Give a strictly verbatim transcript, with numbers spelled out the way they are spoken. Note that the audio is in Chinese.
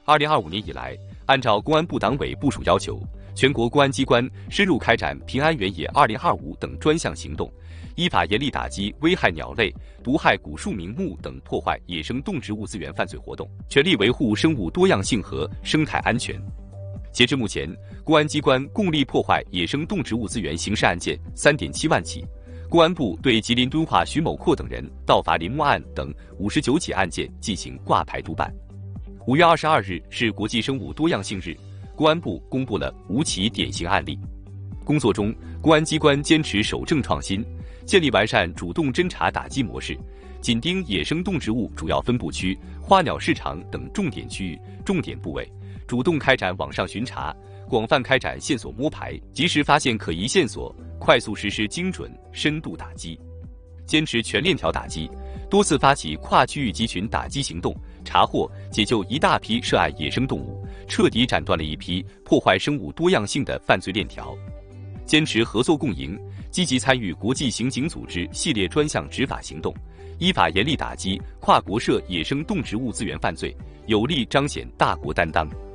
二零二五年以来，按照公安部党委部署要求，全国公安机关深入开展平安原野二零二五等专项行动，依法严厉打击危害鸟类、毒害古树名木等破坏野生动植物资源犯罪活动，全力维护生物多样性和生态安全。截至目前，公安机关共立破坏野生动植物资源刑事案件 三点七万起，公安部对吉林敦化徐某阔等人盗伐林木案等五十九起案件进行挂牌督办。五月二十二日是国际生物多样性日，公安部公布了五起典型案例。工作中，公安机关坚持守正创新，建立完善主动侦查打击模式，紧盯野生动植物主要分布区、花鸟市场等重点区域、重点部位，主动开展网上巡查，广泛开展线索摸排，及时发现可疑线索，快速实施精准深度打击。坚持全链条打击，多次发起跨区域集群打击行动，查获解救一大批涉案野生动物，彻底斩断了一批破坏生物多样性的犯罪链条。坚持合作共赢，积极参与国际刑警组织系列专项执法行动，依法严厉打击跨国涉野生动植物资源犯罪，有力彰显大国担当。